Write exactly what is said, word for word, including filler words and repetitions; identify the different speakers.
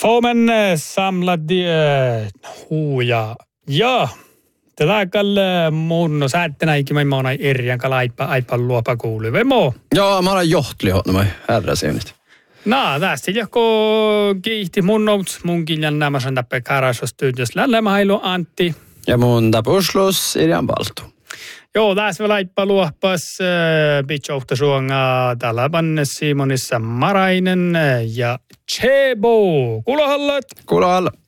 Speaker 1: Får man samla det huuja. Ja, tätä kalle mun säättänä ikinä mä oon eriän kala aipa aipa luopa kuului. Vemo.
Speaker 2: Joo, mä olen johtliho, no mä herrasin nyt.
Speaker 1: No, tässä joko kiihti mun noutes munkin ja nämä sen tappe karasostudios lällä hailu Antti.
Speaker 2: Ja mun tapuslus Irjan Baltu.
Speaker 1: Joo, tässä vielä aipa luopas äh, bitchouhta suonga täällä panne Simonissa Marainen ja Chebo. Kuulohallat.
Speaker 2: Kuulohalla.